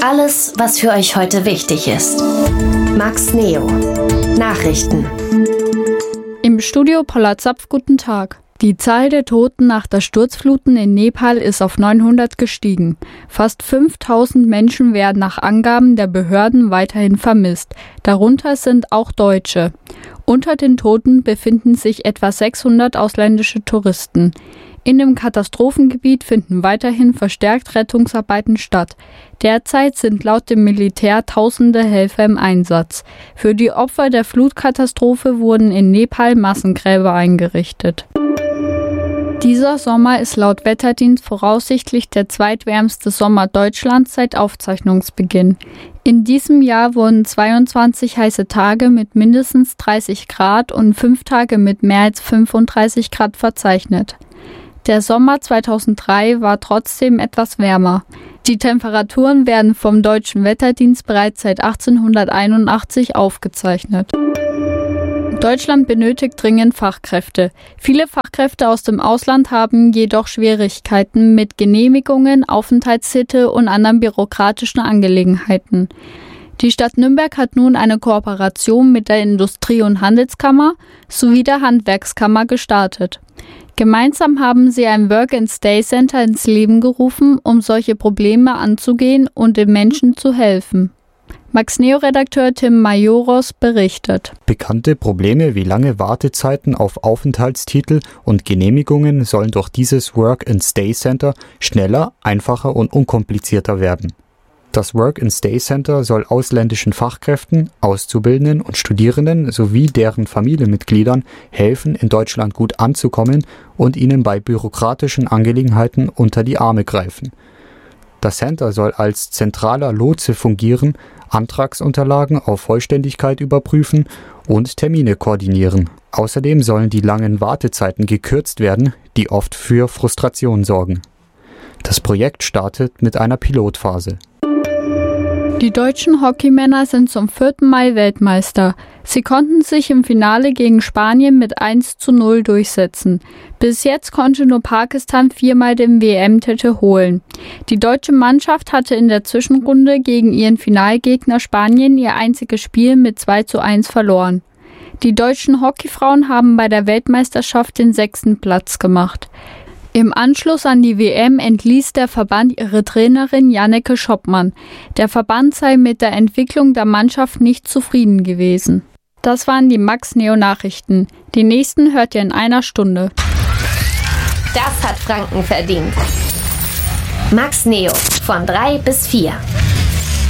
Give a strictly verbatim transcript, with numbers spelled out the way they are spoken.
Alles, was für euch heute wichtig ist. Max Neo. Nachrichten. Im Studio Paula Zapf, guten Tag. Die Zahl der Toten nach der Sturzfluten in Nepal ist auf neunhundert gestiegen. Fast fünftausend Menschen werden nach Angaben der Behörden weiterhin vermisst. Darunter sind auch Deutsche. Unter den Toten befinden sich etwa sechshundert ausländische Touristen. In dem Katastrophengebiet finden weiterhin verstärkt Rettungsarbeiten statt. Derzeit sind laut dem Militär tausende Helfer im Einsatz. Für die Opfer der Flutkatastrophe wurden in Nepal Massengräber eingerichtet. Dieser Sommer ist laut Wetterdienst voraussichtlich der zweitwärmste Sommer Deutschlands seit Aufzeichnungsbeginn. In diesem Jahr wurden zweiundzwanzig heiße Tage mit mindestens dreißig Grad und fünf Tage mit mehr als fünfunddreißig Grad verzeichnet. Der Sommer zweitausenddrei war trotzdem etwas wärmer. Die Temperaturen werden vom Deutschen Wetterdienst bereits seit achtzehnhunderteinundachtzig aufgezeichnet. Deutschland benötigt dringend Fachkräfte. Viele Fachkräfte aus dem Ausland haben jedoch Schwierigkeiten mit Genehmigungen, Aufenthaltstitel und anderen bürokratischen Angelegenheiten. Die Stadt Nürnberg hat nun eine Kooperation mit der Industrie- und Handelskammer sowie der Handwerkskammer gestartet. Gemeinsam haben sie ein Work-and-Stay-Center ins Leben gerufen, um solche Probleme anzugehen und den Menschen zu helfen. Max Neo-Redakteur Tim Majoros berichtet. Bekannte Probleme wie lange Wartezeiten auf Aufenthaltstitel und Genehmigungen sollen durch dieses Work-and-Stay-Center schneller, einfacher und unkomplizierter werden. Das Work-and-Stay-Center soll ausländischen Fachkräften, Auszubildenden und Studierenden sowie deren Familienmitgliedern helfen, in Deutschland gut anzukommen und ihnen bei bürokratischen Angelegenheiten unter die Arme greifen. Das Center soll als zentraler Lotse fungieren, Antragsunterlagen auf Vollständigkeit überprüfen und Termine koordinieren. Außerdem sollen die langen Wartezeiten gekürzt werden, die oft für Frustration sorgen. Das Projekt startet mit einer Pilotphase. Die deutschen Hockeymänner sind zum vierten Mal Weltmeister. Sie konnten sich im Finale gegen Spanien mit eins zu null durchsetzen. Bis jetzt konnte nur Pakistan viermal den W M-Titel holen. Die deutsche Mannschaft hatte in der Zwischenrunde gegen ihren Finalgegner Spanien ihr einziges Spiel mit zwei zu eins verloren. Die deutschen Hockeyfrauen haben bei der Weltmeisterschaft den sechsten Platz gemacht. Im Anschluss an die W M entließ der Verband ihre Trainerin Janneke Schoppmann. Der Verband sei mit der Entwicklung der Mannschaft nicht zufrieden gewesen. Das waren die Max Neo Nachrichten. Die nächsten hört ihr in einer Stunde. Das hat Franken verdient. Max Neo von drei bis vier.